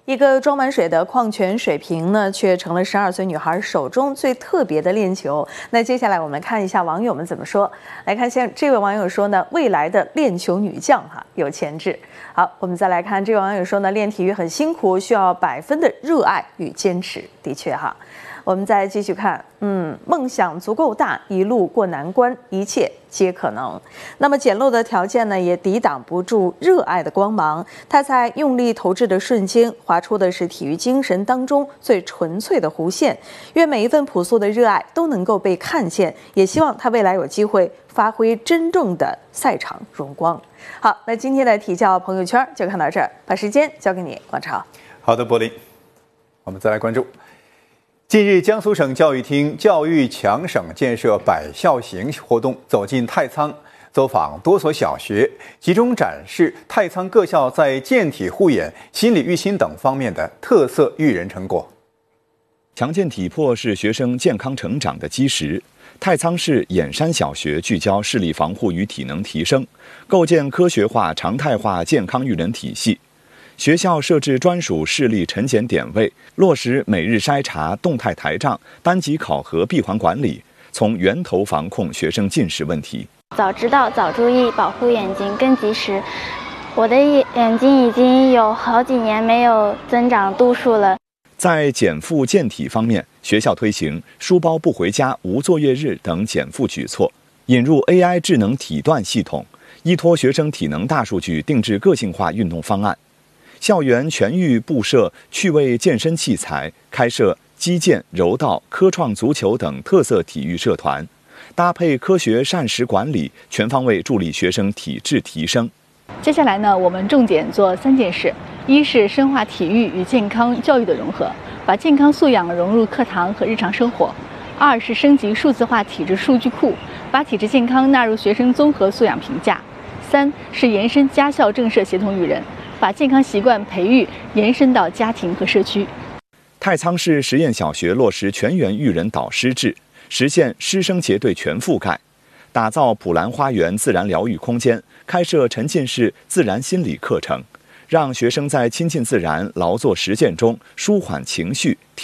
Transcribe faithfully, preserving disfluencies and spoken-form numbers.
一个装满水的矿泉水瓶呢，却成了十二岁女孩手中最特别的链球。那接下来我们看一下网友们怎么说。来看，像这位网友说呢，未来的链球女将哈，有潜质。好，我们再来看这位网友说呢，练体育很辛苦，需要百分的热爱与坚持。的确哈。我们再继续看，嗯，梦想足够大，一路过难关，一切皆可能。那么简陋的条件呢，也抵挡不住热爱的光芒。他在用力投掷的瞬间，划出的是体育精神当中最纯粹的弧线。愿每一份朴素的热爱都能够被看见，也希望他未来有机会发挥真正的赛场荣光。好，那今天的体教朋友圈就看到这儿，把时间交给你，广超。 好的，柏林，我们再来关注。近日，江苏省教育厅教育强省建设百校行活动走进太仓，走访多所小学，集中展示太仓各校在健体护眼、心理育心等方面的特色育人成果。 强健体魄是学生健康成长的基石。太仓市眼山小学聚焦视力防护与体能提升，构建科学化、常态化健康育人体系。学校设置专属视力晨检点位，落实每日筛查、动态台账、班级考核闭环管理，从源头防控学生近视问题。 早知道早注意，保护眼睛更及时。我的眼睛已经有好几年没有增长度数了。 在减负健体方面，学校推行书包不回家、无作业日等减负举措，引入 A I 智能体段系统，依托学生体能大数据定制个性化运动方案。校园全域布设趣味健身器材，开设击剑、柔道、科创足球等特色体育社团，搭配科学膳食管理，全方位助力学生体质提升。 接下来呢，我们重点做三件事：一是深化体育与健康教育的融合，把健康素养融入课堂和日常生活；二是升级数字化体质数据库，把体质健康纳入学生综合素养评价；三是延伸家校政社协同育人，把健康习惯培育延伸到家庭和社区。 太仓市实验小学落实全员育人导师制，实现师生结对全覆盖，打造普兰花园自然疗愈空间，开设沉浸式自然心理课程，让学生在亲近自然、劳作实践中舒缓情绪。